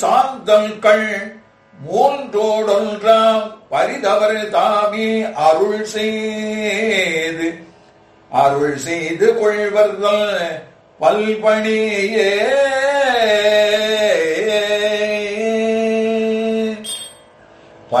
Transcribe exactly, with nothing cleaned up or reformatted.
சாந்தங்கள் மூன்றோடொன்றாம் பரிதவர் தாமே அருள் செய்து அருள் செய்து கொள்வர்கள் பல்பணியே